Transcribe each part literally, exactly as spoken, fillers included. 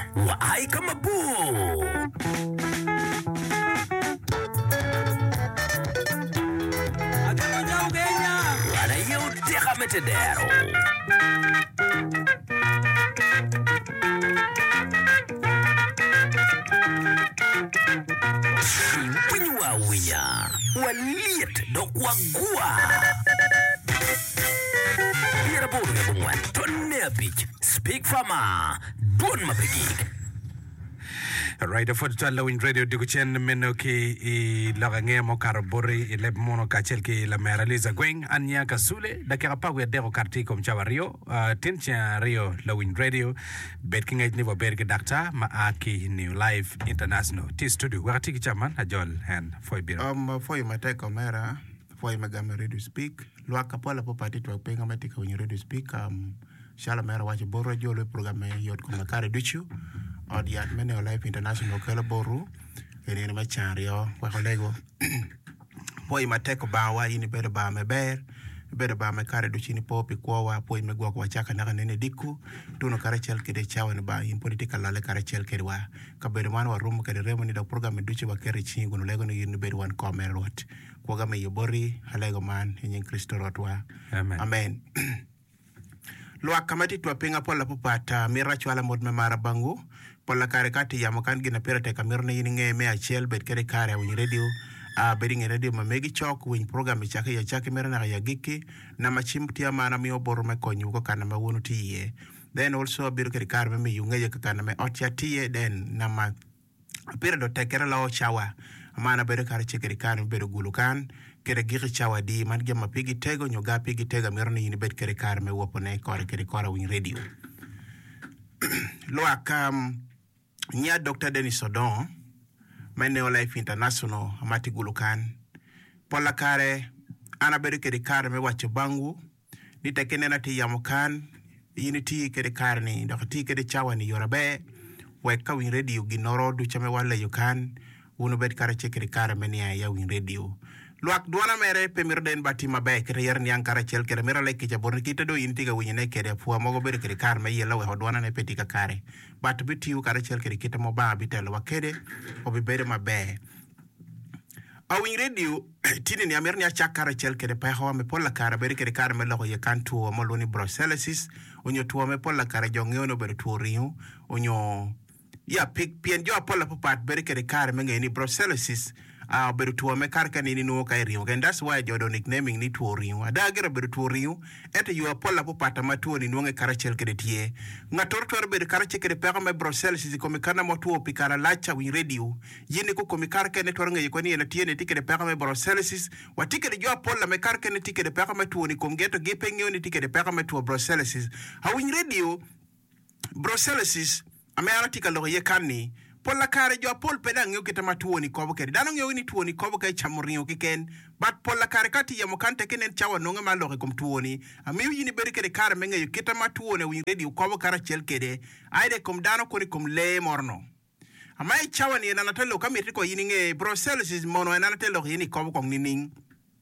wa ai kama buu. Agama jau Kenya. Wana yu teka metedero. Winywa winya. Waliet dok wagua. Yera buru ya bungwan. Tonne apich. Speak Farmer. Don mapigig. Right, for the Lowin Radio Diguchen Menoki i Lagange Mokarabori, i Lebmono Kachelki, la Meraliza Gwing, Anya Kasule, the Karapawe Dero Kartikom Chavario, Tincha Rio Lowin Radio, Betking at Nivo Berg Doctor, Maaki New Live International. Tis studio, where Tiki Chaman, a jol and for beer. Um, for you, my take Omera, for you, Magama Radio Speak, Luakapola Popati to a Pengamatic when you radio speak, um, Shalamera watch a Boro Jolo program, Yot Komakari Duchu. Or the Admin of Life International Calaboru, and in my chario, Wakalego. Boy, my take about why you better buy my bear, better buy my carriage in Popi, Quawa, Poi Megua, Chaka, and Diku, Duno Carachel, Kede Chow and buy in political Lale Carachel Kedwa, Caberman or Room, Kede Remedy, the program, and Duchi Wakari Ching, when Legon in the bed one comment wrote, Quagame Yobori, Halego man, and Christo Rotwa. Amen. Amen. Loa kamati tuwapenga pola popata mira chwala mod me mara bangu pola kare kati ya mokan gina pera te kamirne yininge me achel bet kere kare wini radio a bedinge radio ma megi chok wini program chake ya chake mera na ya giki na machimti ya mana mi oboro me konyu ko kana ma wonu tiye then also biru kere kare me yunge ya kana me otya tiye then na ma pera do te kere lao chawa mana beru kare chekere kare beru gulukan kere giri chawa di man gema pigi tego nyoga pigi tega mirni yini bet kere kare me wopone kore kere kore win radio lo akam nya Doctor Denis Odon Meneo Life International amati gulukan pola kare ana beru kere kare me wache bangu ni tekene na ti yamukan yini ti kere kare ni dokati kere chawa ni yorabe weka win radio ginoro du chame wala yukan uno bet kare chekere kare menia ya win radio Luak duana mere pemirden batima be kere yer nyang kara chel kere mera leki jabon kita do intiga winyene kere fuwa mogo bere kere kar me yela we duana ne petika kare bat bitiu kara chel kere kita mo ba bitelo wakede obi bere mabe awin radio tini ni amer nya chakara chel kere pa hawa me pola kara bere kere kar me lo ye kantu mo loni brucellosis onyo tuwa me pola kara jongeono bere tuoriu onyo ya pik pien jo pola popat bere kere kar me ngeni brucellosis Ah, beru tuwa me karka ni no kai riu. And that's why jodo nicknaming ni tuwa riu. Adagera beru tuwa riu. Ete yu apola po pata matuwa ni nuange karachel kere tie. Nga tortuwa beru karache kere peka me brosel sisi komikana matuwa pikara lacha win radio. Yini ku komikarka ne tuwa nge yikwani ena tie ne tikere peka me brosel sisi. Watikere yu apola me karka ne tikere peka me tuwa ni komgeto gipengyo ni tikere peka me tuwa brosel sisi. Ha win radio brosel sisi ame aratika logo ye kani. Pola kare jo pol pedang yo kita matuoni kobo kere danong yo ni tuoni kobo kai chamurinyo kiken but pola kare kati ya mokante kenen chawa nonga maloke kom tuoni ami yini beri kere kare menga yo kita matuoni win radio kobo kara chel kede aide kom dano koni kom le morno amai chawa ni nanatelo kamiti ko yini nge brucellosis mono nanatelo yini kobo kong nining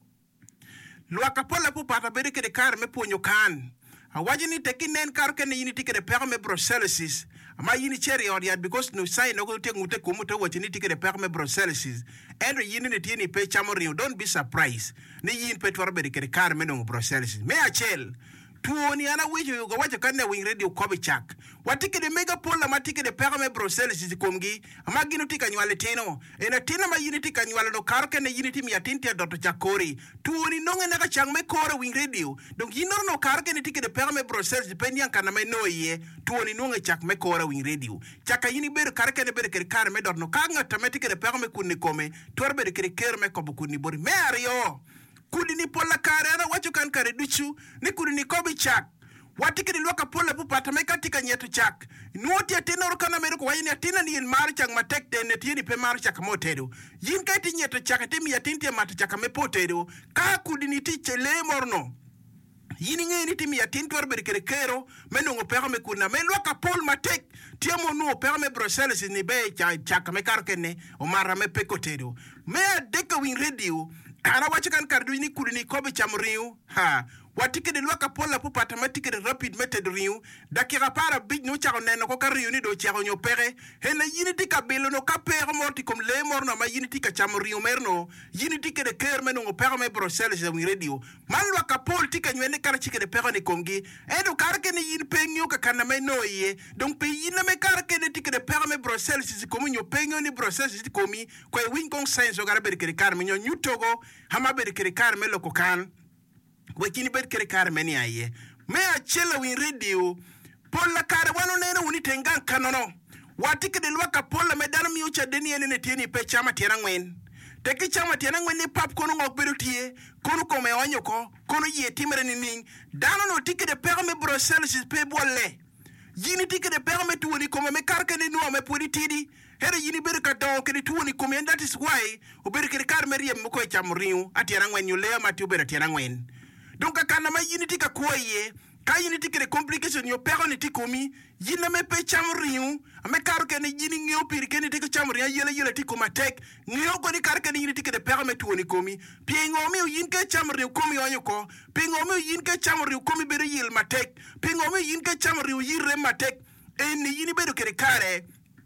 luaka pola po pata beri kere kare me ponyo kan awajini tekinen kar kene yini tikere perme brucellosis ama yini cherry or yad because no sign no go take ngute kumuta wachini tikere perme brucellosis and yini ne tieni pe chamori don't be surprised ni yin pe twarbe kere kar menong brucellosis me achel tuoni ana wijo yugo wacha kanne wing radio kobe chak watike de mega pola matike de perme brucellosis komgi ama gino tika nywale teno ena tina ma yini tika nywale no kar kene yini timi yatintia dot chakori tuoni nonge naga chang me kore wing radio donc yino no kar kene tike de perme brucellosis pendian kana me no ye tuoni nonge chak me kore wing radio chaka yini ber kar kene ber kere kar me dot no kanga tametike de perme kunni kome torbe de kere kere me kobu kunni bori me ario kudi ni pola kare ana wacho kan kare duchu ni kudi ni kobi chak watike di loka pola pupata meka tika nyetu chak nuoti ya tena orkana meruko wajini ya tena ni yin mari chak matek tene tiyeni pe mari chak motedo yin kaiti nyetu chak temi ya tinti ya mati chak mepotedo kaa kudi ni tiche le morno yini nge ni timi ya tinti warberi kere kero meno ngo pera me kuna me loka pol matek tiya mo nuo pera me brucellosis ni be chak me karkene o mara me pekotedo me a deka win radio ana wachikan kardu ni kudi ni kobi chamriu ha watike de luaka pola pu patamatique de rapid method riu da kira para big no charo neno ko ka riu ni do charo nyo pere hena yini tika belo no ka pere morti kom le morno ma yini tika chamo riu merno yini tika de ker meno ngo pere me Brussels de radio man luaka pol tika nywene kara chike de pere ni komgi edo karke ni yin pengyo ka kana me no ye donc pe yin me karke de tika de pere me Brussels si komi nyo pengyo ni Brussels si komi ko win kong sense o gara be kere kar me nyo nyutogo hama be kere kar me loko kan wakini bet kere kar meni aye me a chela win radio polla kare wano nene wuni tengan kanono watike de lwaka polla me dana mi ucha deni ene tieni pe chama tiena ngwen teki chama tiena ngwen ni pap kono ngok beru tie kono ko me onyo ko kono ye timere ni ning dano no tike de perme Brussels pe bolle yini tike de perme tuoni ko me karke ni no me podi tidi here yini beru ka don ke tuoni ko me, and that is why o beru kere kar meriem mo ko chamriu atiena ngwen yule ma tu beru tiena ngwen. Donc kana ma yini tika koye ka yini tika de complication yo pero ni tikomi yina me pe chamriu ame karo ke ni yini ngio pir ke ni tika chamriu yele yele tikoma tek ngio ko ni kar ke ni yini tika de pero me tuoni komi pi ngomi yin ke chamriu komi onyo ko pi ngomi yin ke chamriu komi bere yil matek pi ngomi yin ke chamriu yire matek e ni yini bedo kere kare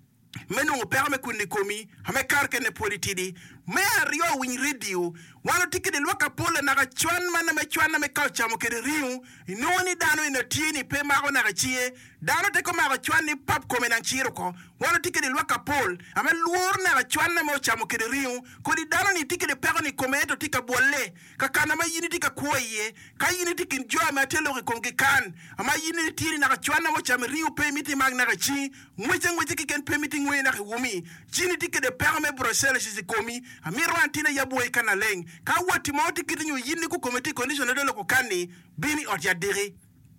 meno ngo pero me kunni komi ame kar ke ne politidi me ario win radio wano tike de lwaka pole na ga chwan mana me chwan na me culture mo kere riu no ni dano ina tieni pe ma na ga chie dano te ko ma ga chwan ni pap ko me na chiro ko wano tike de lwaka pole ame luor na ga chwan na mo chamo kere riu ko di dano ni tike de pero ni kometo tika bolle ka kana ma yini tika koye ka yini tike njo ma telo ke kongi kan ama yini tieni na ga chwan na mo chamo riu pe miti mag na ga chi ngweche ngweche ki ken pe miti ngwe na ga wumi jini tike de pero me Brussels si komi amiro antina yaboy kana leng ka wati moti kitinyo yini ku committee condition de lo ko kani bini ot ya dere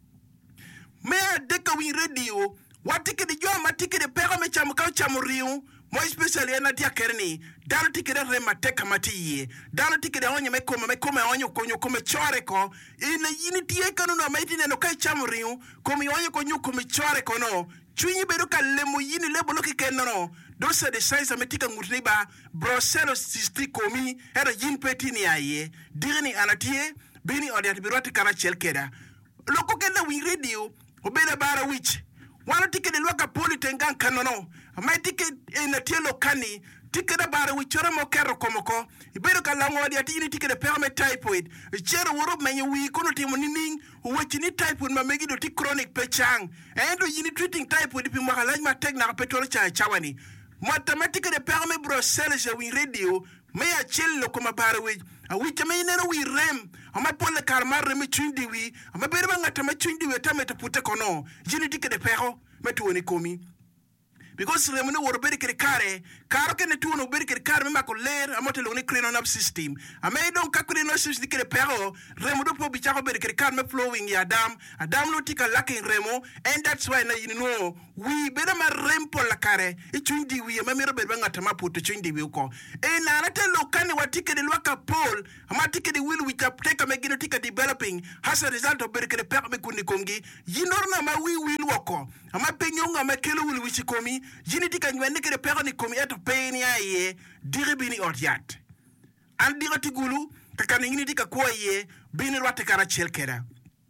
me de ka wi radio wati ke de joma tike de pero me cham ka cham riu mo especially na dia kerni dalo tike de rema teka mati dalo tike de onye me koma me koma onyo konyo kome chore ko ina yini tie kanu no maiti ne no ka cham riu komi onyo konyo kome chore ko no chunyi bedo ka lemo yini lebo lo ki kenno those are the signs of metika ngutni ba Brussels sisti komi era yin petini aye dirni anatie bini odiat biroti kara chelkeda loko kenda wi radio obeda bara wich wana tike de loka poli tengan kanono amai tike ina tielo kani tike da bara wichora mo kero komoko ibedo kala ngodi ati ini tike de perme typhoid chero woro menye wi kono timo nining wechi ni typhoid ma megi do ti chronic pechang endo yini treating typhoid pi mwakala ma tek na petrol cha chawani matematika de perme Brussels wi radio me a chello kuma bara wi a wi me neno wi rem ama pole karmar rem chundi wi ama bere ba ngata ma chundi wi tamete pute kono jini tike de pero metuoni komi because rem no wor bere kere kare karo ke ne tuno bere kere kare me mako ler amote lo ni clean up system ama don ka clean up system kere pero rem do po bichako bere kere kare me flowing ya dam adam no tika lacking remo, and that's why na you know we bere ma rem po la kare e chundi wi ma mero bere ngata ma puto chundi wi ko e na na te lo kan watike de loka pol ama tike de will we take me gino tika developing as a result of bere kere pero me kundi kongi yinorna ma wi will woko ama penyonga ma kelo will wichi komi jini tika nywende kere pero ni komi eto peni aye diri bini otiat an dira tigulu kakani ngini tika kwa ye bini rwate kara chelkera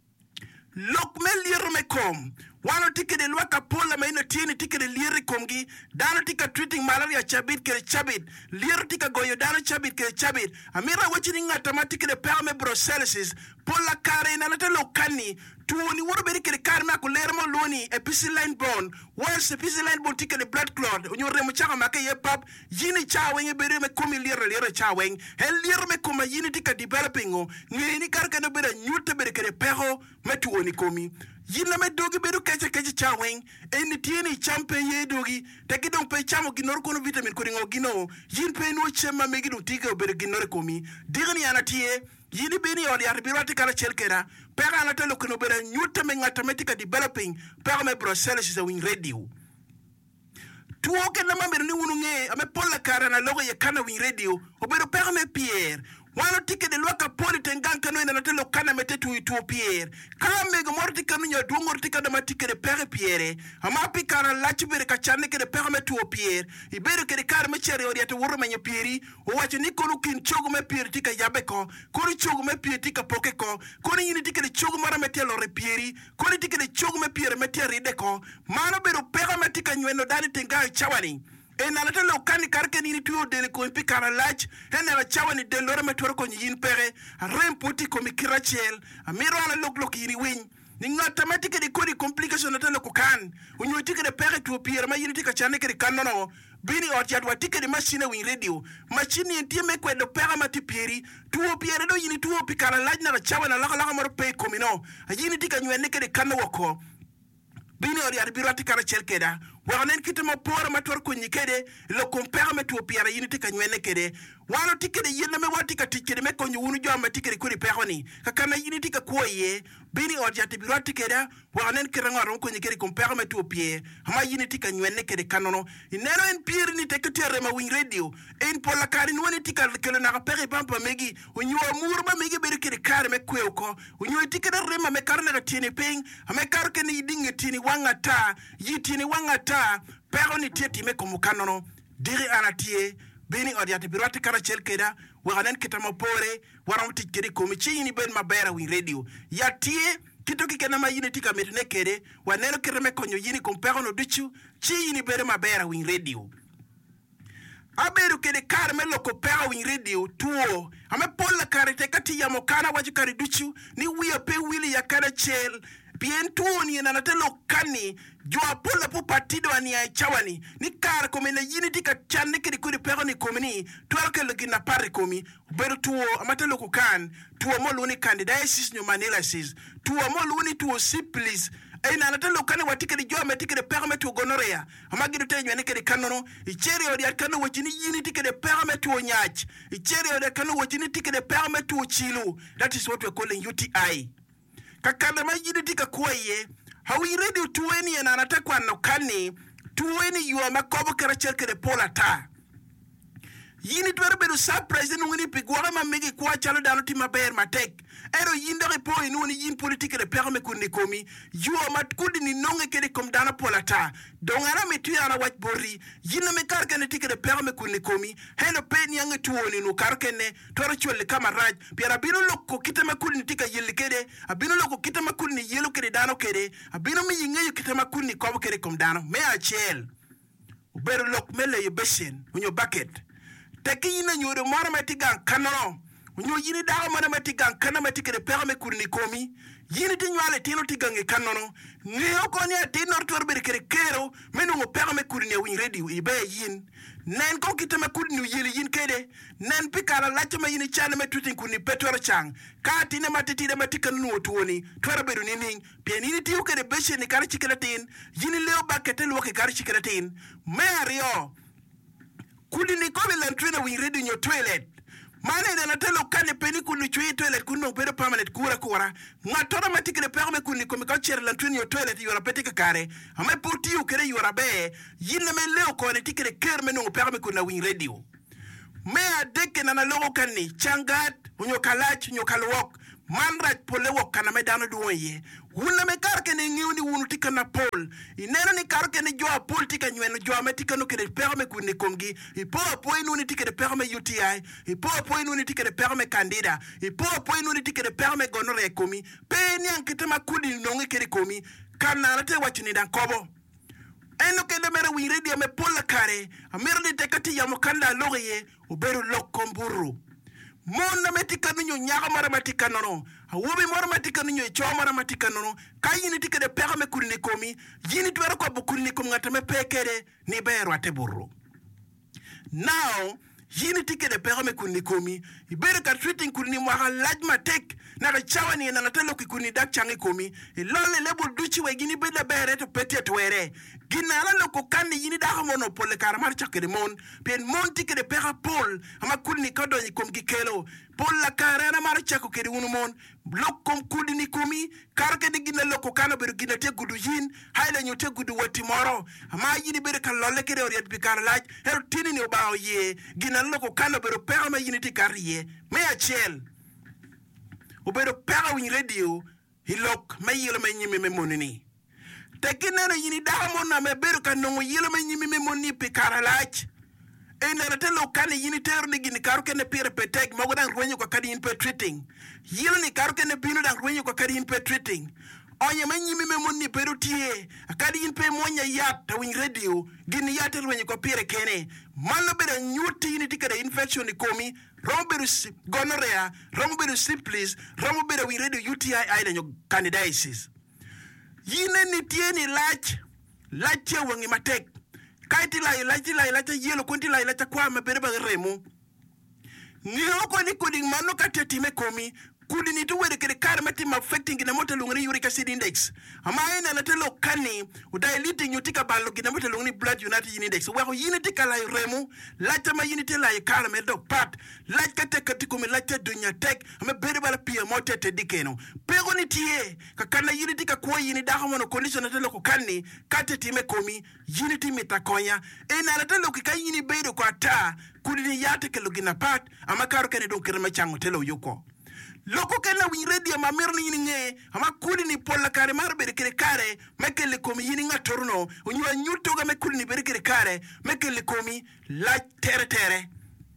lok me liero me kom wano tike de lwaka pola me ino tieni tike de lieri komgi dano tika treating malaria chabit kere chabit liero tika goyo dano chabit kere chabit amira wachini ngata ma tike de perme Brussels pola kare inanate lokani tuoni woro beri kere kare ma ko lermo loni epiceline bone once epiceline bone tike de blood clot onyo remo chaka make ye pap yini chaweng beri me komi liero liero chaweng hel liero me koma yini tika developing o ngini karka no bera nyute beri kere pero me tuoni komi yina me dogi bedu keche keche chaweng eni tieni champe ye dogi teki don pe chamo ginor kono vitamin ko ringo gino yin pe no chema me gidu tiga bedu ginor komi digni anatie yini beni odi ar birati kala chelkera pera anata lo kono bedu nyuta me ngatametika developing pera me Brussels is a wing radio tuo ke na mamere ni wunu nge ame pola kara na logo ye kana wing radio obedo pera me Pierre wano tike de loka poli tengan kanu ina natelo kana metetu itu pier kama mego morti kanu nya duongor tika da matike de pere piere ama pikara lachi bere kachane ke de pere metu pier ibere ke de kar me chere ori ate wuro menye pieri o wache ni kono kin chogo me pier tika yabeko kono chogo me pier tika pokeko kono yini tike de chogo mara metelo re pieri kono tike de chogo me pier meteri deko mano bero pere metika nyweno dani tenga chawani e na lata lo kani karke ni tuo de ko impi kara lach hena la chawani de lore metoro ko yin pere a remputi ko mikirachel a miro ala lok lok yiri win ni ngata matike de kodi complication lata lo ko kan unyo tike de pere tuo pier ma yiri tika chane ke kan no bini or jadwa tike de machine win radio machine entie me ko do pere mati pieri tuo pier do yini tuo pi kara lach na la chawana la la maro pe komino a yini tika nywene ke de kan woko bini or yar birati kara chelkeda waranen kitama pora mator ko nyikede le compare metu piara yiniti ka nywene kede wano tikede yena me wati ka tikede me ko nyunu jo ma tikede ko ri peroni ka kana yiniti ka koye bini or jati birati keda waranen kirango ron ko nyikede compare metu pie ama yiniti ka nywene kede kanono inero en pier ni teketere ma win radio en pola kari nwoni tika kele na pere pampa megi unyo murba megi beri kede kare me kweko unyo tikede rema me karna ka tini ping ame karke ni dinge tini wangata yitini wangata pero ni tieti me komu kanono diri anatie bini odiate birati kara chelkeda waranen kitama pore waram tikeri komi chini ben mabera win radio yatie kito kikena ma yini tika metne kede waneno kireme konyo yini kompero no duchu chini bere mabera win radio aberu kede kar me loko pera win radio tuo ame pola kare te kati ya mokana waji kare duchu ni wiya pe wili ya kara chel bien tuo ni na natelo kani jua pola pu partido ani ya chawani ni kar ko mena yini tika channe kede kuri pera ni komini tuo ke legi na pare komi beru tuo amatelo ko kan tuo mo luni candidacies no manila sis tuo mo luni tuo simplis e na natelo kani watike de jua metike de permettre gonorrhea amagi de nyane kede kanono i cheri odi kanu wachini yini tike de permettre nyach i cheri odi kanu wachini tike de permettre chilu. That is what we are calling U T I. Kakanda ma yini tika kwaye hawi radio tuweni na natakwa no kani tuweni yuwa makobo karacherke de pola ta yini twere bedu surprise nungini pigwara ma megi kwa chalo dano tima ber matek ero yinde repo inuni yin politique de perme kunni komi yuwa matkudi ni nonge kede kom dana pola ta dongara metu yana wach bori yina me karkene tike de perme kunni komi heno peni yange tuwoni nu karkene twere chwele kama raj piara bino loko kitama kunni tika yili kede abino loko kitama kunni yelo kede dano kede abino mi yinge yu kitama kunni kobo kede kom dano me a chel uberu lok mele yu beshen unyo bucket teki yina nyore mara matigan kanono unyo yini dawa mara matigan kana matike de perme kunni komi yini ti nywale tino tigange kanono ngeo ko ni atino torbe kere kero menu ngo perme kunni win radio ibe yin nen ko kitama kunni yili yin kede nen pikara lachama yini chana metutin kunni petoro chang ka tine matiti de matikan no tuoni torbe ni ning pianini ti ukede beshe ni kar chikelatin yini leo bakete lo ke kar chikelatin mario kuli ni kobe lantrina win radio in your toilet mane de na telo kane peni kuni chui toilet kuno pero permanent kura kura ngatora matike de perme kuni komi ka cher lantrina your toilet yora petike kare ame porti u kere yora be yinna me leo ko ne tike de kerme no perme kuna win radio me adeke na na logo kanni changat unyo kalach unyo kalwok manraj pole wok kana me dano duoye wuna me karke ne ngiuni wunu tika na pol inena ni karke ne joa pol tika nyweno joa me tika no kede perme kuni kongi ipo apo inu ni tika de perme U T I ipo apo inu ni tika de perme candida ipo apo inu ni tika de perme gonorrhea komi pe ni ankete makudi nongi kede komi kana nate wachini dan kobo eno kede mere win radio me pola kare amere de tekati ya mokanda logiye uberu lokomburu mona metika ninyo nyaga mara matika nono awubi mara matika ninyo cho mara matika nono kayini tike de perme kunni komi yini twere ko bukunni kom ngata me pekere ni bero ateburu now yini tike de perme kunni komi ibere ka treating kunni mo ha lajma tek na ka chawani na natelo ki kunni dak changi komi ilole lebul duchi we gini bele bere to pete twere ginala loko kani yini da mono pole karamar chakere mon pen mon tikere pera pol ama kulni kado ni kom gikelo pol la karana mar chako kere unu mon lokom kudini kumi karke de gina loko kana beru gina te gudu yin hayla nyote gudu wati moro ama yini bere kan lolle kere oriat bi kar laj hero tini ni obawo ye gina loko kana beru pera ma yini ti kariye me achel o beru pera win radio hilok ma yilo ma nyimi me monini tekina na yini damo na me beru kan no yilo ma nyimi me moni pe karalach e na rete lo kan yini ter ni gini karu ken pire petek mago dan rwenyo ko kadi in pe treating yilo ni karu ken binu dan rwenyo ko kadi in pe treating onye ma nyimi me moni peru tie kadi in pe monya yat ta win radio gini yat rwenyo ko pire kene malo bere nyuti yini tikada infection ni komi romberu gonorrhea romberu syphilis romberu win radio U T I ai na candidiasis yine ni tieni lach lache wangi matek kaiti la lachi la lacha yelo konti la lacha kwa mabere ba remo ni oko ni kudi mano kateti me komi kudi ni tu wede kede kare mati affecting gina mota lungani uric acid index ama ina na telo kani udaileting yutika balo gina mota lungani blood unity index wako yine tika la remo lacha ma yine te la kare me dok pat lacha te katiko me lacha dunya tek ama bere bala pia mota te dikeno pego ni tie kakana yine tika kwa yine daha mono condition na telo kani kateti me komi yine ti mitakonya ina na telo kika yine bere kwa ta kudi ni yate ke lugina pat ama karo kene don kirema chango telo yuko loko kena win radio ma merni yini nge ama kudi ni pola kare mar bere kere kare mekele komi yini nga torno unywa nyuto ga mekuli ni bere kere kare mekele komi la tere tere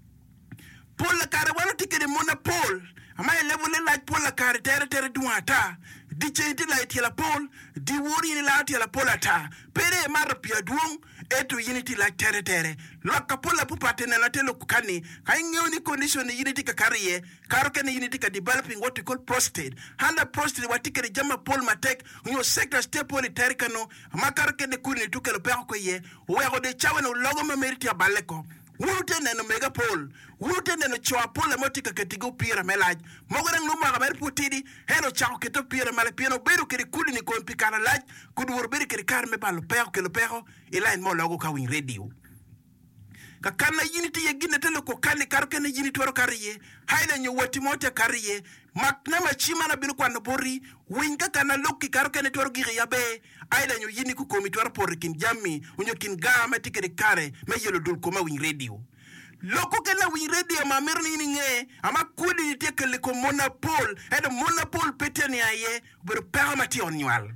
pola kare wano tikere monopol ama elevo le la pola kare tere tere duata di chenti la itiela pol di wori ni la itiela pola ta pere mar pia duong eto unity la tere tere loka pola pupate na natelo kukani kainge ni condition unity ka kariye karo ken unity ka developing what we call prostate handa prostate watikere jama pol matek unyo sector staple terikano amakaro ken kuni tukelo pe ko ye wego de chawe no logo ma meriti abaleko wurute neno mega pol wurute neno chwa pol motika ketigo pira melaj mogorang no maga ber putidi heno chao keto pira male piano beru keri kudi ni ko pikana laj kudu worberi keri karme balo pego kelo pego elain mo logo ka win radio ka kana unity ye gina tele ko kane karuke ne unity waro kariye haina nyo wati mote kariye makna machima na binu kwa nabori winga kana loki karuke ne twaro giri yabe aina nyo yini ku komiti waro pori kin jami unyo kin gama tikere kare me yelo dul koma win radio loko kena win radio ma merni ni nge ama kudi ni tekele ko monopol edo monopol peteni aye bero permati onywal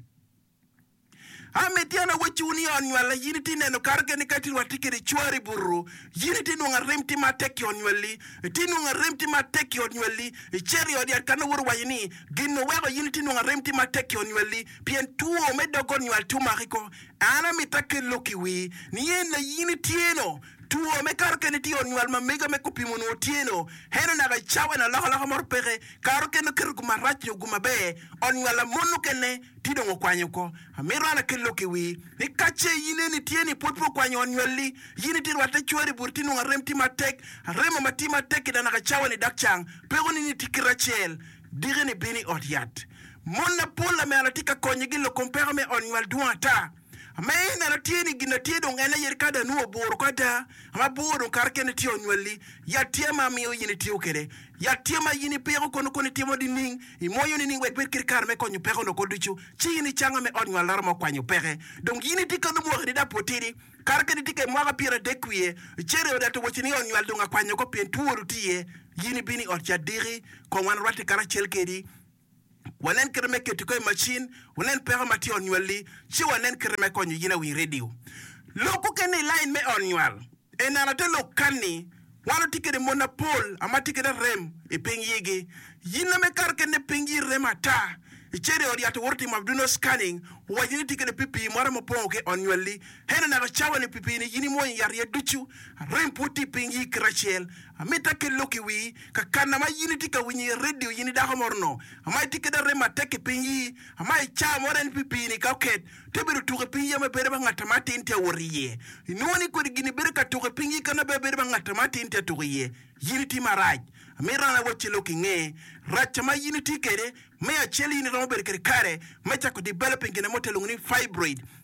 ametiana wachuni onywala yiniti neno karge ni kati watikere chwari buru yiniti nunga remti mateki onywali tinu nga remti mateki onywali cheri odi kana wuru wayini gino wego yiniti nunga remti mateki onywali pien tuo medogo onywal tumariko ana mitake lokiwi ni yena yiniti eno tuo me karke ni ti onywal ma mega me kupimo no tieno heno na gachawe na laho laho morpere karke no kirgu maracho gumabe onywala monu kene tido ngokwanyo ko amira na kelo kiwi ni kache yine ni tieni potpo kwanyo onywali yini ti wate chwari burtinu ngaremti matek rema matima tek da na gachawe ni dakchang pego ni tikirachel dire ni bini odiat monna pola me alatika konyigilo compare me onywal duata May na tieni gina tiedo ngana yerkada nuo boro kada ama boro karke ne tio nywali ya tiema mi yini tio kere ya tiema yini pero kono kono tiemo di ning imoyo ni ningwe per kar me konyu pero no koduchu chi ni changa me onwa larma kwanyu pere donc yini tikano mo rida potiri karke ni tike mwaga pira dekwie chere odato wochini onwa dunga kwanyu ko pien tuoru tie yini bini orcha diri ko wan rati kara chelkedi wanen kreme ketiko machine wanen pera mati onwali chi wanen kreme konyu yina wi radio loko kene line me onwal enana te lokani walo tikere monopol ama tikere rem e pengiyege yina me karke ne pengi remata ichere ori ati worti mabduno scanning wajini tikere pipi mara moponke onwali hena na chawa ne pipi ni yini mo yari duchu rem puti pengi krachel ameta ke loki wi ka kana ma yini tika winyi radio yini da homorno ama tikere rem ateke pengi ama cha moren pipi ni ka ket teberu tuke pengi ma bere ngata mate inte woriye noni ko gini bere ka tuke pengi kana be bere ngata mate inte tukiye yini ti maraj amera na wochi loki nge rachama yini tikere me acheli ni rober kare kare mecha ko developing na motelungni fibroid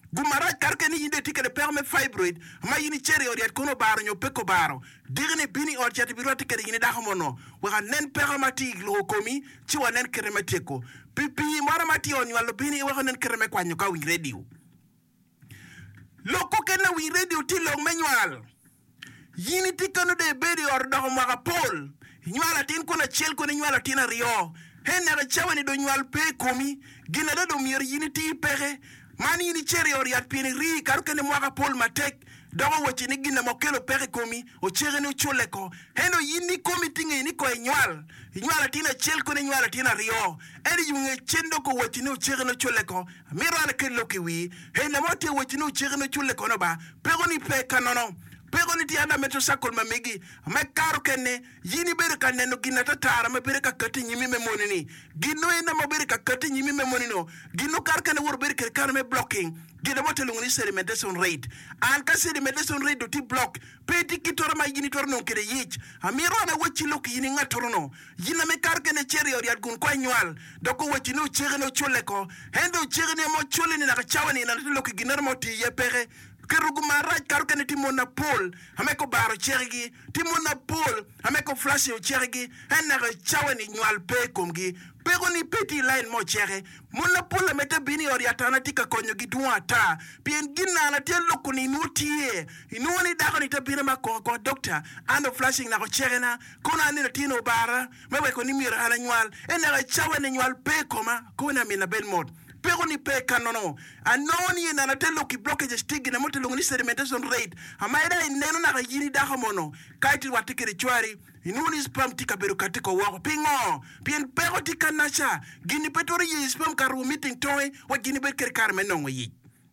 gumara karke ni yinde tikere perme fibroid ma yini cheri oriat kono baro nyo peko baro digne bini oriat biro tikere yini da homono wa nen permati lo komi ci wa nen kremeteko pipi mara mati on walo bini wa nen kreme kwanyo ka wi radio loko kena wi radio ti lo manual yini tikano de bedi or da ma pol nyala tin ko na chel ko nyala tin rio hena ga chawani do nyal pe komi gina do mir yini ti pere mani ni cheri oriat pini ri karukene mwaka pol matek dogo wachi ni gina mokelo pere komi o chere ni uchuleko heno yini komi tinge ni ko enyal enyal tina chel ko enyal tina rio eri yunge chendo ko wachi ni uchere no chuleko miro ala kelo kiwi hena mote wachi ni uchere no chuleko no ba pero ni pe kanono pero ni tianda metro sakol mamigi me karo kenne yini bere kaneno gina tatara me bere ka kati nyimi me monini gino ina mo bere ka kati nyimi me monino gino kar kane wor bere ka kar me blocking gina mo telu ni sedimentation rate an ka sedimentation rate do ti block peti kitora ma yini torno kede yich amiro na wachi loki yini ngatorno yina me kar kane cheri oriat gun kwa nywal doko wachi no chere no choleko hendo chere ne mo chole ni na ka chawani na loki ginar mo ti yepere kerugu maraj karukene timona pol ameko baro cherigi timona pol ameko flash yo cherigi enere chawani nywal pe komgi pero ni peti line mo chere mona pol meta bini oriatana tika konyo gidwata pien gina na tel lokuni nutie inuni dako ni tabina mako ko doctor ando flashing na ko cherena kona ni tino bara mewe ko ni mira ala nywal enere chawani nywal pe koma kona mina ben mod pero ni pe kanono anoni na natelo ki blockage stigi na moto lungni sedimentation rate amaida ineno na yini da homono kaiti watikere chwari inuni spam tika beru katiko wako pingo pien pero tika nasha gini petori ye spam karu meeting toy wa gini bet ker kar menongo yi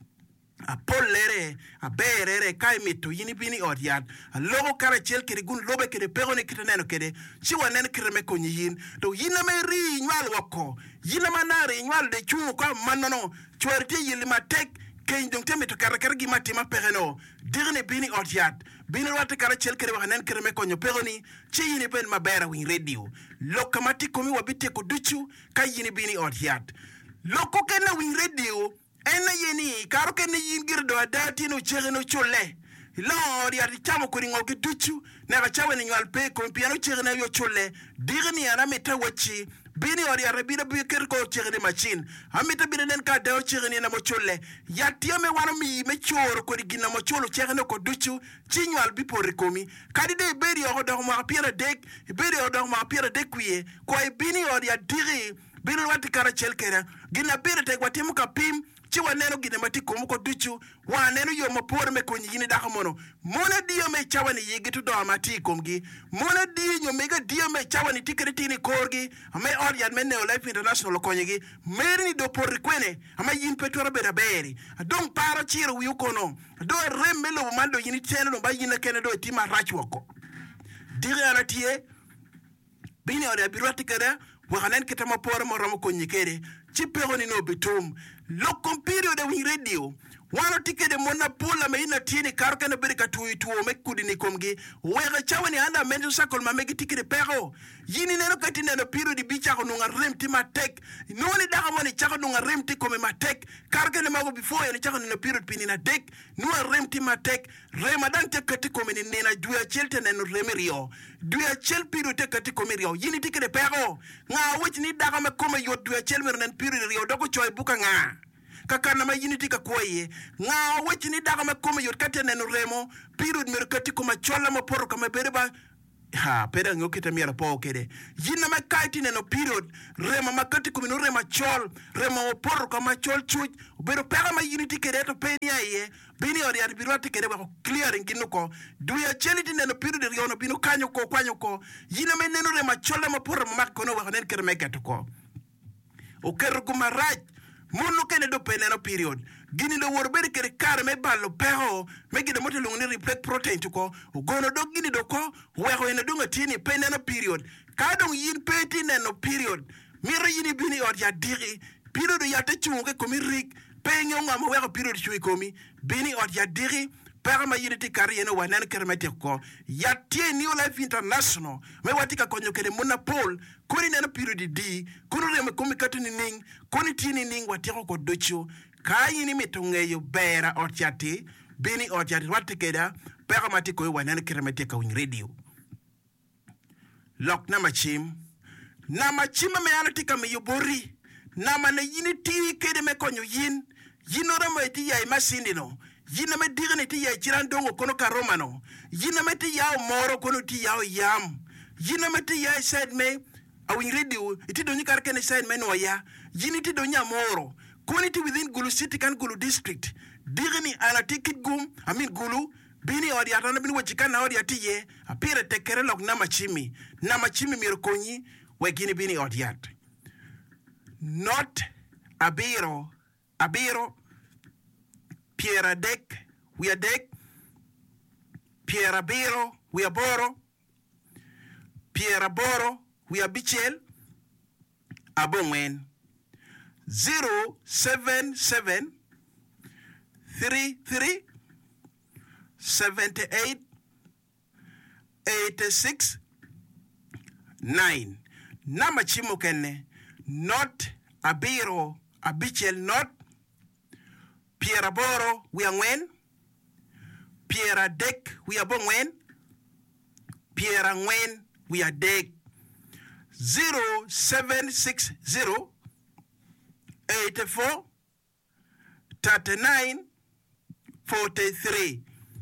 a polere a berere kai mitu yini bini odiat a logo kara chel kere gun lobe kere pero ne kitaneno kere chiwa nen kere me konyi yin to yina me ri nywal wako yina manare nywal de chungu kwa manono chwerte yili matek keny dong teme to kara kara gima tima pereno dirne bini odiat bini wate kara chel kere waka nen kere me konyo pero ni chi yini ben mabera wing radio lokamati komi wabite kuduchu kai yini bini odiat loko kena wing radio ena yeni karo kene yingir do adati no chere no chole lo ri ati chamo ko ringo ki duchu na ga chawe ni nyal pe ko piano chere na yo chole digni ana meta wachi bini ori arabira bi ker ko chere ni machine amita bi nen ka do chere ni na mo chole ya tiame wana mi me choro ko rigina mo cholo chere no ko duchu chinyal bi por komi kadi de beri o do ma piera dek beri o do ma piera dek kuye ko e bini ori adiri bini wati kara chel kera gina beri tek watimu ka pim chiwa neno gine mati kumuko duchu wa neno yo mapore me konyi yini daka mono mona diyo me chawa ni yigitu do amati kumgi mona diyo mega diyo me chawa ni tikere tini korgi ame oriad me Neo Life International konyegi meri ni do porri kwene ama yin petora bera beri adong para chiro wiyukono do remme lo mando yini teno no ba yina kene do tima rachwako dire aratie bini ori abirwati kada wakanen kitama pore mo ramo konyi kere chipero ni no bitum lokom period of radio wano tike de mona pula me ina tini karuka na berika tuwi tuwo me kudi ni komgi wega chawa ni anda menjo sakol ma megi tike de pero yini neno kati neno period bicha ko nunga remti ma tek noni daga moni chaka nunga remti kome ma tek karuka na mago before yani chaka neno period pini na tek nunga remti ma tek rema dan te kati kome ni nena duya chelte neno remerio duya chel period te kati kome rio yini tike de pero nga wich ni daga me kome yot duya chel mero nen period rio doko choy buka nga kakana ma yiniti ka koye nga wechi ni daga ma koma yot katene no remo period mer kati koma chola ma poro kama bereba ha pera ngokita miera po kede yina ma kaiti ne no period rema ma kati koma no rema chol rema o poro kama chol chuj bero pera ma yiniti kede to peni aye bini ori ar birwati kede ba clearing ginuko do ya cheliti ne no period ri ono bino kanyo ko kwanyo ko yina me ne no rema chola ma poro ma kono wa nen kere meketo ko o kero kuma raj mono kene do peneno period gini do wor beri kere kare me ballo peho me gide moto lungni reflect protein to ko gono do gini do ko weho ene do ngatini peneno period ka do yin peti neno period miro yini bini or ya diri period ya te chunge komi rik penyo ngam weho period chui komi bini or ya diri para ma yini ti kare ene wanan kere mete ko ya tie Neo Life International me watika konyo kere mona pol kuri neno period di kuri reme komi katuni ning kuni tini ning watiko ko docho ka yini mitongeyo bera otiati bini otiati watikeda pera matiko wanane kiremeteka win radio lok na machim na machima me anatika me yobori na mana yini ti kede me konyo yin yinora me ti ya masindino yina me digni ti ya chirandongo kono karomano yina me ti ya moro kono ti ya yam yina me ti ya said me awin radio iti do nyikar kene said me no ya yini ti do nya moro koni ti within Gulu City kan Gulu district digni ana tikit gum amin Gulu bini odi atana bini wachikana odi atiye apire tekere lok na machimi na machimi mirkonyi wekini bini odi at not abiro abiro Piera dek we are dek Piera biro we are boro Piera boro we are bichel abongwen zero seven seven three three seventy-eight eighty-six nine nama chimo kenne not abiro abichel not Piera boro we are ngwen Piera dek we are bongwen Piera ngwen we are dek zero seven six zero eighty-four thirty-nine forty-three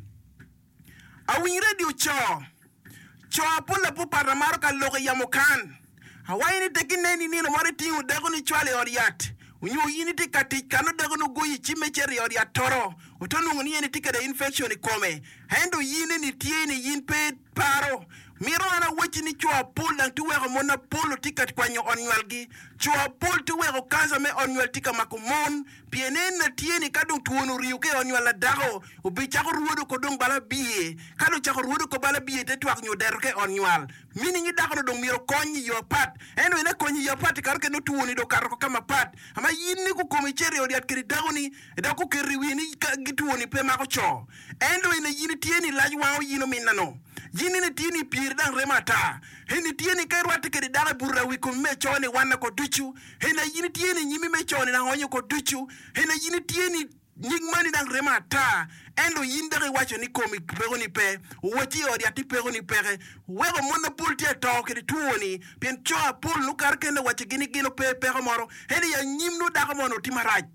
awin radio cho cho pula pu paramaro ka logo yamokan hawaini tekineni nino mari tingu dego ni chwale oriat unyu yini tikati kano dego no goyi chimecheri oriat toro utonu ngini tikada infection ikome hendo yini ni tieni yin pe paro miro ana wachi ni chwa pul lang tuwego mona polo tikat kwanyo onywalgi chwa pul tuwego kansa me onywal tika makumon pienen na tieni kadung tuonu riuke onywala dago ubi chako ruodo kodong bala biye kado chako ruodo ko bala biye te tuak nyoderoke onywal mini ngi dago no dong miro konyi yo pat eno ina konyi yo pat karke no tuoni do karko kama pat ama yini ku komicheri odiat kiri dago ni edako kiri wini gituoni pe mako cho endo ina yini tieni laj wao yino minano yini ni tieni pir dang remata heni tieni kai rwate kedi daga burra wi ko me chone wana ko duchu hena yini tieni nyimi me chone na honyo ko duchu hena yini tieni nying mani dang remata endo yindere wacho ni komi pero ni pe woti odi ati pero ni pere wego mona pulti to kedi tuoni pien choa pul nu karke na wacho gini gino pe pero moro heni ya nyimnu daga mono timaraj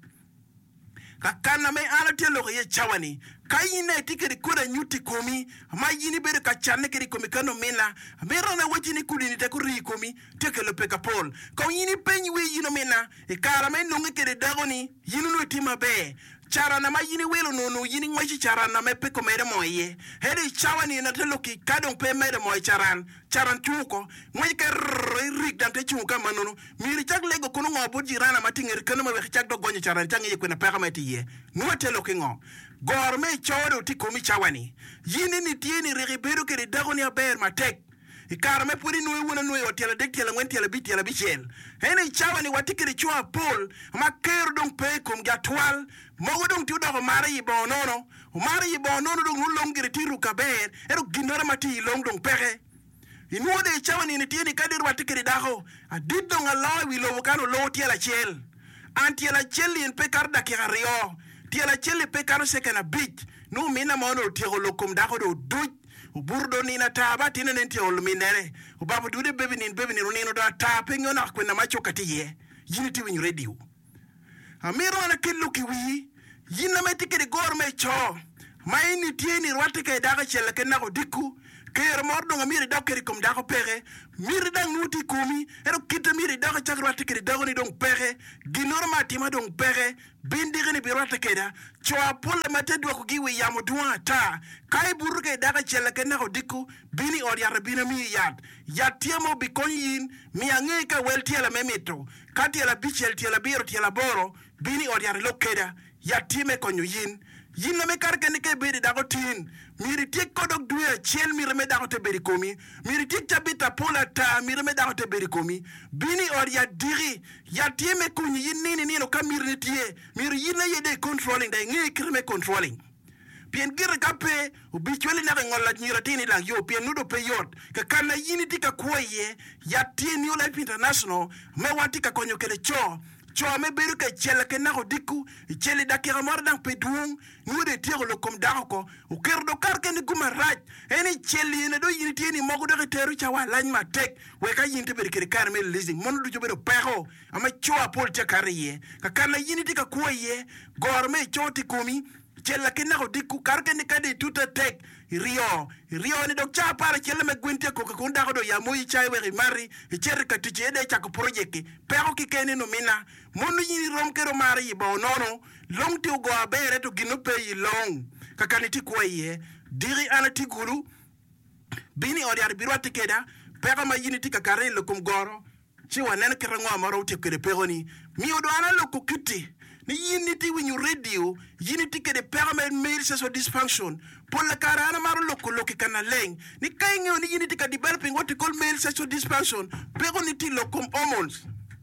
kakana me ala telo ye chawani kayine tikeri kura nyuti komi ma yini bere ka channe keri komi kano mena mero na wati ni kudi ni te kuri komi tekelo peka pol ko yini penyi we yino mena e kala me nungi keri dagoni yinu no tima be chara na ma yini welo no no yini ngwachi chara na me peko mere moye heri chawani na telo ki kadon pe mere moye charan charan chuko ngwachi ke rik dante chuka manono miri chak lego kono ngobo jirana matingeri kono ma we chak do gonye charan changi kwena peka meti ye no telo ki ngo gorme choro ti komi chawani yini ni tieni riberu ke dagoni aber matek ikarame puri nuwe wona nuwe otela dek tela ngwen tela bit tela bichel hene chawani watikiri chwa pol makero dong pe kom gatwal mogo dong ti do mari yibonono mari yibonono dong hulongire tiru kaber ero ginora mati long dong pere inuode chawani ni tieni kadir watikiri dago adid dong alaw wi lo kano lo tela chel antiela chel yen pe karda kirario tiela chele pe kano sekena bit no mina mono tiego lokum dago do duj burdo ni na taba tina nenti ol minere o babu dude bebi nin bebi ni ronino da ta pengo na kwena macho katiye yini ti win radio amiro na killu ki wi yina metike de gorme cho maini tieni rwate ke daga chele ke na ko diku ker mordo ngamiri dakeri kom dako pere miri dang nuti komi ero kita miri dako chakrwate ke dago ni dong pere ginorma tima dong pere bindiri ni birwate ke da choa pole matedwa ko giwe yamo duwa ta kai buruke daga chele ke na ko diku bini or yar bina mi yad yatiamo bikonyin mi angeka wel tiela memito katiela bichel tiela biro tiela boro bini or yar lokeda yatime konyu yin yin na me karke ni ke beri dago tin miri tik kodok duya chel miri me dago te beri komi miri tik tabita pola ta miri me dago te beri komi bini or ya diri ya tieme kunyi yin nini nino ka miri nitie miri yin na yede controlling da ngi kirme controlling pien gir kape ubichweli na ngola nyira tini lang yo pien nudo pe yot ka kana yini tika kuoye ya tini Life International me watika konyo kele cho cho me beru ke chela ke na diku chele da ke ramar dang pedung nu de tiro lo kom da ko o ker do kar ke ni guma raj eni cheli ne do yini tini mogo do teru cha wa lan ma tek we ka yinte ber ke kar me leasing mon du jobero peho ama cho apol te kariye ka kana yini tika kuye gorme choti kumi chela ke na diku kar ke ni kade tuta tek rio rio ni dok cha para chela me gwinte ko ko nda do ya moyi chai we mari cher ka ti chede cha ko project pero ki kene no mina monu yini rom kero mari bo nono long ti go abere to ginu pe long ka kaniti ko ye diri anati guru bini ori ar birwa tikeda pero ma yini tika kare lo kum goro chi wanen kerengo amaro ti kede pero ni mi odo ana lo ko kiti ni unity when you radio unity ke de permet mail so dysfunction pour la carana maro loko loki kana leng ni kaingo ni unity ka developing what you call mail so dysfunction peronity lokum hormones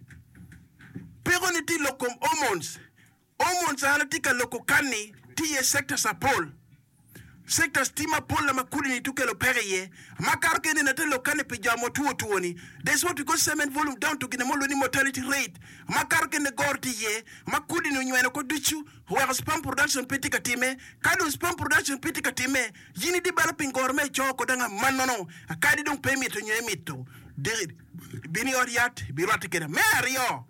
peronity lokum hormones hormones anatika loko kani tie sector sapol sector stima pol la makuli ni tukelo pereye makar ke ni natelo kane pijamo tuo tuoni that's what we call semen volume down to ginamolo ni mortality rate makar ke ne gorti ye makuli ni nyweno ko duchu where sperm production piti katime kado sperm production piti katime yini developing gorme choko danga manono akadi don permit to nyemito de bini oriat birati keda merio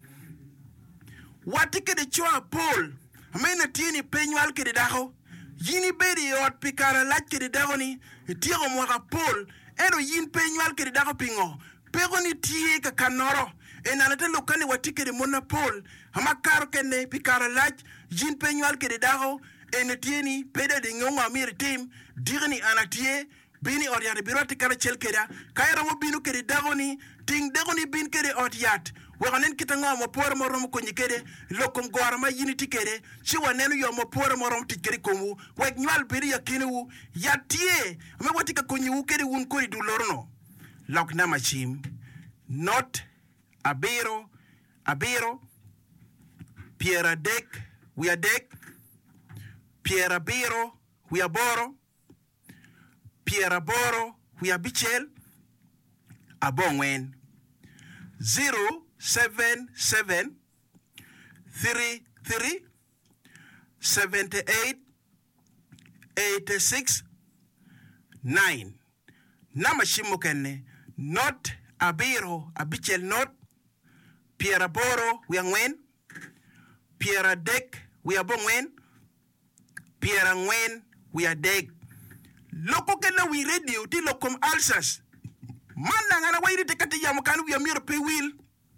watike de choa pol amena tieni penyal ke de daho yini bedi yot pikara lachke de dagoni tiro mwaka pol eno yin penyal ke de dago pingo pegoni tie ka kanoro enanate lokani watike de mona pol ama karo kene pikara lach yin penyal ke de dago ene tieni pede de ngonga mir tim dirni anatie bini oriane biroti kara chelkeda kayra mo binu ke de dagoni ting dagoni bin ke de otiat wakanen kitanga mo por morom ko nyikede lokom gorma yiniti kede ci wanen yo mo por morom tikeri komu wek nyal biri yakinu yatie me watika ko nyu kede wun ko du lorno lok na machim not abero abero piera dek we are dek piera biro we are boro piera boro we are bichel abongwen zero seven seven three three seventy eight eighty six nine. Namashimo kenne not abiro abichel not Pierre Boro we are ngwen Pierre Dek we are bongwen Pierre ngwen we are dek loko kenne we radio ti lokom alsas manda ngana wairi tekati ya mukanu we are mir pe will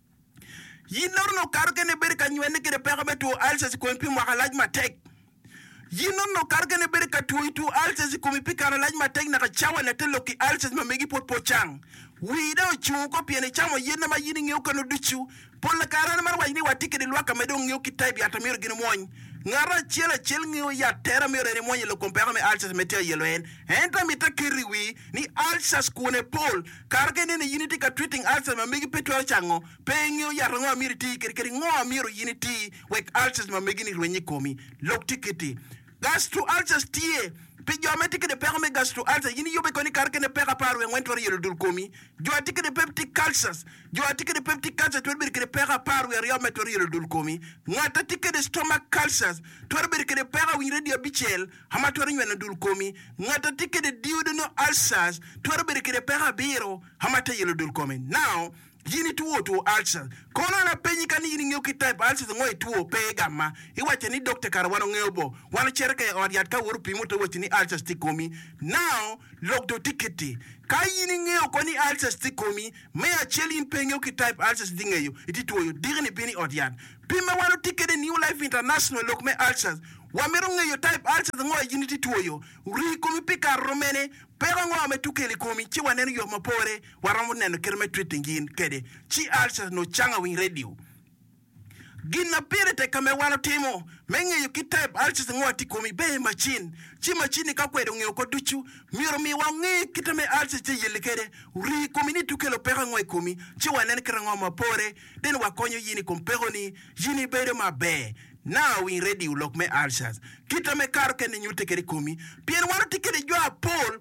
yinor no kargene berka nywene ke de permeto alsas ko mpi mo halaj matek yinor no kargene berka tuitu alsas ko mpi kana laj matek na chawa na telo ki alsas ma megi pot pochang wi do chu ko piene chamo yena ma yini ngeu kanu duchu pol karana mar wayni watike de lwaka medo ngeu ki type ya tamir gine moñ ngara chela chel ngeu ya tera mero ni moñ lo compare me alsas metia yelo en enta mita kiriwi ni alsas ko ne pol kargene ne unity ka treating alsas ma megi petwa chango pe ngeu ya ngo amir ti keri ngo amiro unity wek alsas ma megi ni rwenyi komi lok tikiti gastro alsas tie pijo ametike de perme gastro alsas yini yobe koni kargene pera paru en wentori yelo dul komi jo atike de peptic calcius jo atike de peptic calcius to be de pera paru er yo metori yelo dul komi ngata tike de stomach calcius to be de pera wi radio bichel hamatori yelo dul komi ngata tike de duodenal ulcers to be de pera biro hamata yelo dul komi now yini tuo to ulcers kono na penyi kani yini ngeo ki type ulcers ngoi tuo pe gamma iwache ni doctor kar wano ngebo wana chereka odiat ka woru pimo to wati ni ulcers tikomi now log do tiketi ka yini ngeo koni ulcers tikomi me a cheli penyo ki type ulcers dingeyo iti tuo yo digni bini odiat pima wano tiketi New Life International log me ulcers wamero ngeyo type ulcers ngoi yini ti tuo yo ri komi pika romene pero ngo ametukeli komi chi waneno yo mapore waramu neno kerme tweeting kede chi alsas no changa wing radio gina pire te kame wano timo menge yo ki type alsas ngo ati komi be machine chi machine ka kwedo ngeyo ko duchu miro mi wangi kitame alsas te yele kede ri komi ni tukelo pero ngo komi chi waneno kera ngo mapore den wakonyo yini kompero ni yini bere mabe. Now we radio lock me alsas. Kita me karo kene nyute kere komi. Pien wano tikere jo a pol gina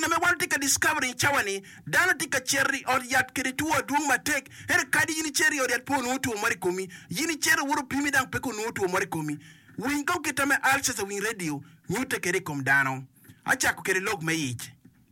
gina me wan tika discovery chawani dana tika cherry or yat kede tuwa duong matek ere kadi yini cherry or yat po no tuwa mari komi yini cherry wuro pimi dang peko no tuwa mari komi win ko kitame alsa sa win radio nyute kede kom dano acha ko kede log me yich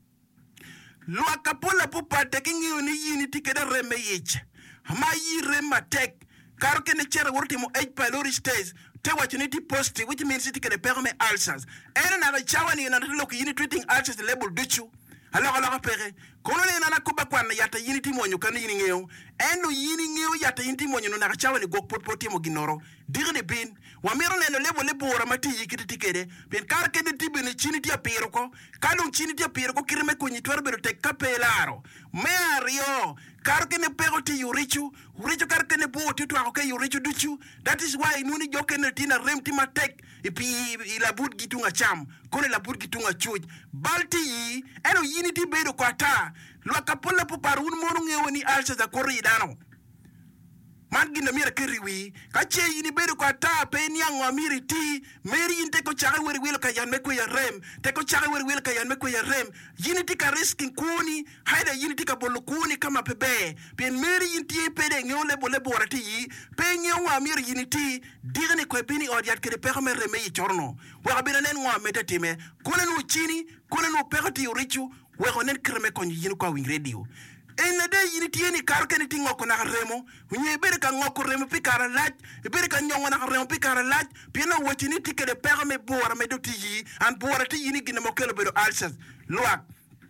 lwa kapola pupa teki ngiyo ni yini tikede reme yich ma yi rem matek karo kene cherry wuro timo eight pylori stage te wachiniti posti, which means it can perme ulcers. Ene na chawani na look yini treating ulcers label duchu. Aloka aloka pere. Kono ne na kuba kwana yata yini ti monyo kan yini ngeo. Eno yini ngeo yata yini ti monyo no na chawani gok pot poti mo ginoro. Dire ne bin. Wa mero ne no lebo lebo ora mati yikiti tikede. Ben kar kede ti bene chini ti apiro ko. Kalung chini ti apiro ko kireme kunyi twerbe te kapelaro. Me ario. Kar kene pego ti yurichu. Urichu kar kene bo ti twa ko yurichu duchu. That is why nuni jokene tina rem ti matek. Ipi ila bud gitunga cham. Kone la bud gitunga chuj. Balti yi eno yini ti bedo kwa ta. Lwa kapola po parun monu ngewe ni alsa za kori dano. Man gina mira kiriwi kache yini bedo kwa ta pe niang wa miri ti meri inte ko chaga weri welo ka yan meko ya rem te ko chaga weri welo ka yan meko ya rem yini tika risking kuni haida yini tika bolu kuni kama pebe pen meri yinti pede ngole bole borati yi pe ngew wa miri yini ti digne ko bini odiat kede pe me reme yi chorno wa bina nen wa metatime kone no chini kone no pegati yorichu we konen kreme ko yini ko wing radio ena de yini tieni kar ken ti ngoko na remo nye bere ka ngoko remo pikara laj bere ka nyongo na remo pikara laj pina wotini tikede perme bora me doti yi an bora ti yini gina mo kelo bero alsas loak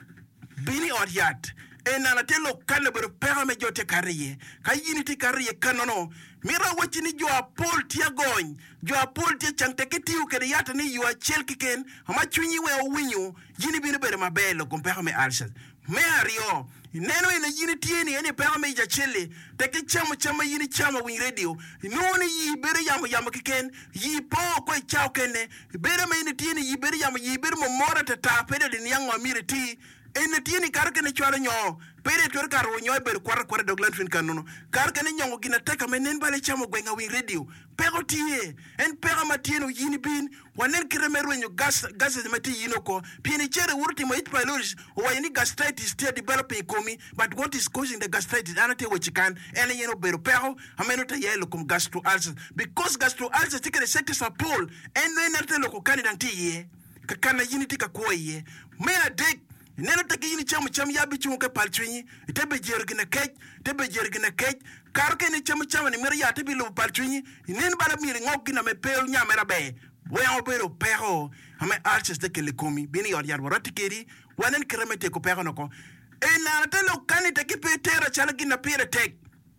bini odiat ena na telo kale bero perme jote kariye ka yini ti kariye kanono mira wotini jo apol ti agony jo apol ti changte ketiu kede yata ni yo achel kiken ama chunyi we owinyo yini bini bere mabelo kom perme alsas me ario neno ina yini tieni ene pega me ja chele teke chama chama yini chama win radio noni yi bere yama yama kiken yi po ko chao kene bere me ina tieni yi bere yama yi bere mo mora ta ta pede de nyangwa mire ti ene tieni karke ne chwala nyo pede tor karo nyo bere kwar kwar doglan fin kanono karke ne nyongo gina teka me nen bale chama gwenga win radio pego tie en pega matieno yini bin wanen kiremero nyo gas gas mati yino ko pieni chere wurti mo it pylori o yini gastritis still developing komi but what is causing the gastritis anate which can ene yeno bero pero ameno ta yelo kum gastro ulcers because gastro ulcers tikere sector sapol eno enate loko kanida ntiye kakana yini tika koye me adek neno take yini chamu cham yabi chunke palchwini tebe jergina kech tebe jergina kech karke ni chamu chamu ni mera ya tebe lo palchwini nen bala miri ngokina me pel nyamera be we opero pero ame alches de que le komi bini yor yar warati keri wanen kremete ko pero noko ena te lo kanite ki petera chala gina pere tek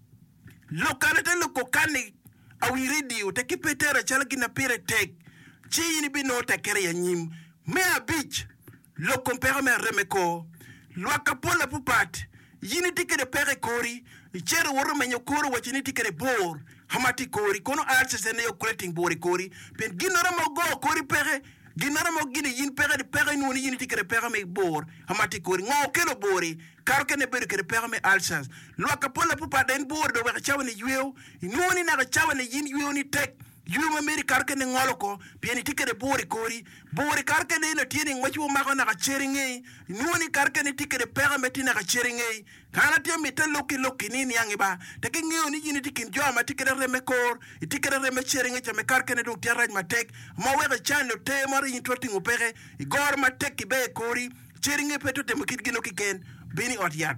lo kanite lo ko kani awi radio te ki petera chala gina pere tek chi ni bino te kere ya nyim me a beach lo compare me remeko lo akapola pupat yini tikere pere kori chere woro menyo koro wachini tikere bor hamati kori kono alses ene yo collecting bori kori pen ginara mo go kori pere ginara mo gini yin pere de pere no yini tikere pere me bor hamati kori ngo kelo bori karo kene bere kere pere me alses lo akapola pupat den bor do wa chawni yuo noni na chawni yin yuo ni tek yuma meri karke ne ngoloko pieni tikere bori kori bori karke ne no tieni ngwachu mako na kacheringe nuni karke ne tikere pega meti na kacheringe kana tie mita loki loki nini yangi ba teke ngeo ni yini tikin jo ma tikere remekor tikere reme cheringe chame karke ne dok tiaraj matek ma wega chano te mari yin toti ngupere igor matek be kori cheringe peto te mukit gino kiken bini ot yat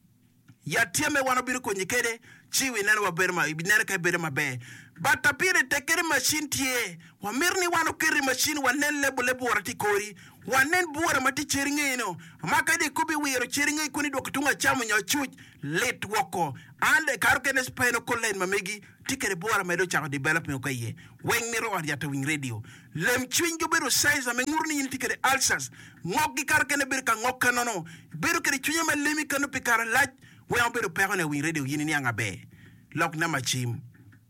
yatieme wana biru konyekede chiwi nana wa berma ibinere ka berma be bata pire tekere machine tie wa mirni wano kiri machine wanen lebo lebo warati kori wanen buwara mati cheringe ino maka de kubi wiro cheringe kuni do kutunga chamu nya chuch let woko ande karuke ne spino kolen mamegi tikere buwara medo chako develop me okaye weng miro ar yata wing radio lem chwingo bero size ame ngurni yini tikere alsas ngogi karuke ne birka ngokka nono bero kere chwinya ma lemi kanu pikara laj weng bero pekone wing radio yini nianga be lok na machim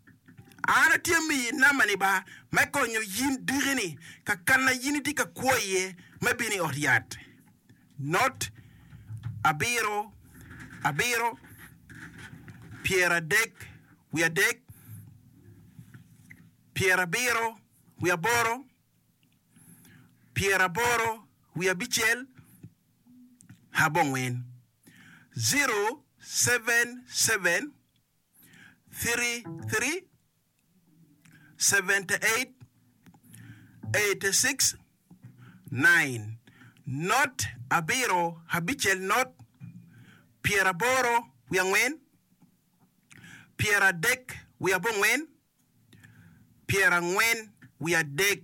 ana tiemi namani ba meko nyo yin digini ka kana yini tika koye mabini oriat not abiro abiro Pierre dek we are dek Pierre biro we are boro Pierre boro we are bichel habongwen zero seven seven three three seven eight eight six nine. Not abiro habitual not Pierre Boro we are wen Pierre Dek we are bongwen Pierre Ngwen we are Dek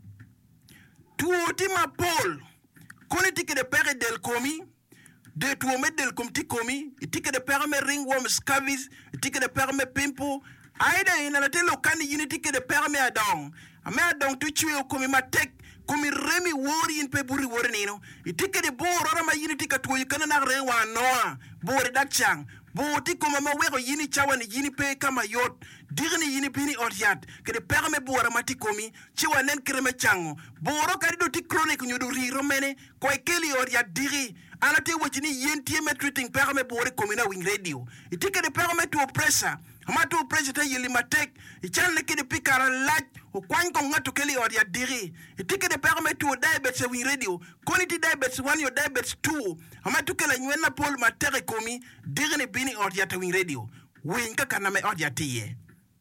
tuotima Paul koni tike de pere del komi de tuome del komti komi tike de pere me ringworm scabies tike de pere me pimple aida ina la telo kani yini tike de pere me adong ame adong tu chwe komi ma tek komi remi wori in pe buri wori nino itike de boro ma yini tika tuo kana na re wa noa bori dakchang Boti koma ma wego yini chawani yini pe kama yot digni yini pini otiat ke de perme bora mati komi chiwa nen kreme chango boro kadi do ti chronique nyodo riro mene ko keli otiat diri anate wachini yenti me treating perme bora komi na wing radio itike de perme to pressure ama to pressure ta yili matek ichal ne ke de pikara laj o kwan ko ngato keli otiat diri itike de perme to diabetes wing radio koniti diabetes one yo diabetes two ama to kala nyena pol matere komi digni bini otiat wing radio wing ka kana me otiat ye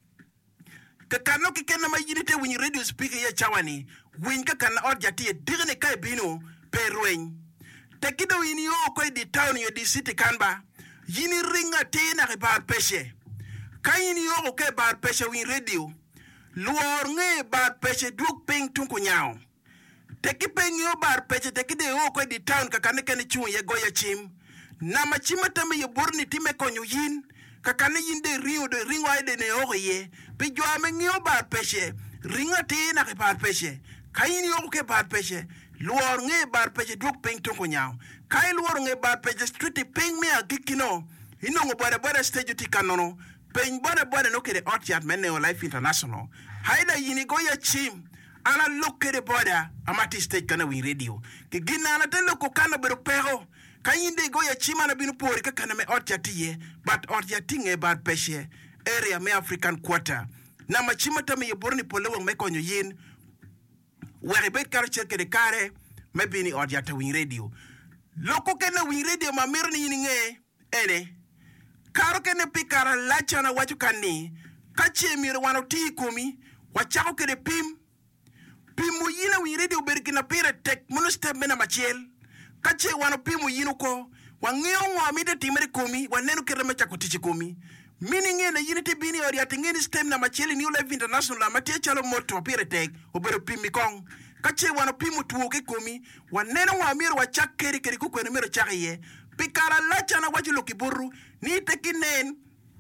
ka kano ki kenna ma yinite wing radio speaker ye chawani wing ka kana otiat ye digni kai bino perwen tekido yini yo ko di town yo di city kanba yini ringa tina ke bar peshe kayini yo ko bar peshe wing radio luor nge bar peshe duk ping tunku nyao teki ping yo bar peshe tekide yo ko di town ka kana ken chu ye goya chim na machima tame ye borni time konyo yin kakane yinde rio de ringo ide ne oye pe jo ame ngio bar peshe ringa tina ke bar peshe kayini yo ke bar peshe luor nge bar peshe duk ping tunku nyao kay luor nge bar peshe street ping me agikino inongo bore bore stage tikanono ping bore bore no kede otiat menne o life international haida yini goya chim ana lokere border amati stage kana wing radio ke gina na tele ko kana bero pero kayinde goya chima na binu pori ka kana me otiatie but otiatinge bar peshe area me African quarter na machima tame ye borni polewo me konyo yin wari bet karcher ke de kare me bini otiata wing radio loko kana wing radio ma mirni yini nge ene karo kene pikara lacha na wachu kanni kache mir wano ti komi wachako kede pim pimu yina wing radio berkina pira tek monostep mena machel kache wano pimu yinu ko wangeo ngwa mite timere komi wanenu kere mecha kutichi komi mini nge na yini tibini oriati ngeni stem na macheli New Life International la matia chalo moto wapire tek obero pimi kong kache wano pimu tuwoke komi wanenu ngwa miru wachak keri keri kukwene miru chakiye pikara lacha na wachi lokiburu ni tekinen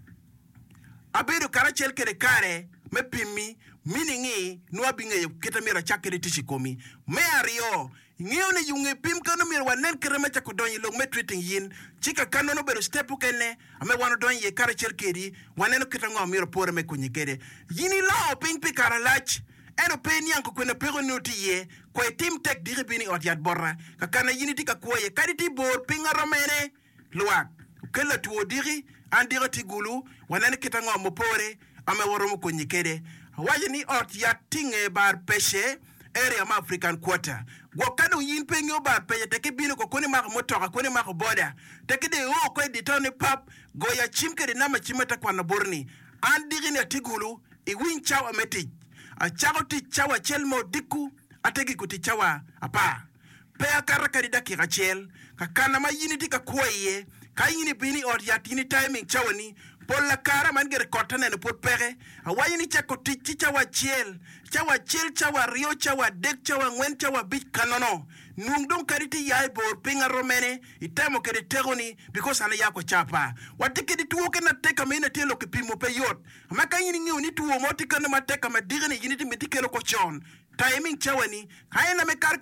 abedo karachel kere kare me pimi mini ngi nuwa binge kita mira chakere tishi komi me ario ngiyo ne yunge pim kano mira wanen kere mecha kudonyi long me treating yin chika kano no bedo stepu kene ame wano donyi ye karachel keri waneno kita ngwa mira pore me kunyi kere yini lao ping pikara lach eno pe nianko kwene pego nuti ye kwa team tek diri bini otiat borra kakana yini tika kuwaye kadi ti bor pinga romene luak kella tuwo diri andira tigulu wanene kita ngwa mopore ame woromo kunyi kere wajini otiat tinge bar peshe area ma African quarter gwakano yin penyo bar peshe teke bino ko kone mako motoka kone mako boda teke de o ko di tone pap goya chimke de nama chimata kwa na borni andiri ne tigulu i win chaw ameti a chaw ti chaw chelmo diku ategi kuti chawa apa pe akara kadi daki rachel kakana ma yini tika kuwaye kayini bini otiat yini timing chawani Pola kara man gere kotane ne pot pere awayi ni chako tichi chawa chiel chawa chiel chawa rio chawa dek chawa ngwen chawa bich kanono nungdong kariti yai bor pinga romene itemo kere tegoni because ana yako chapa watike di tuwo ke na teka me na telo ke pimo pe yot amaka yini ngi ni tuwo moti kana mateka ma digene yini ti metike ko chon timing chawa ni kayena me kar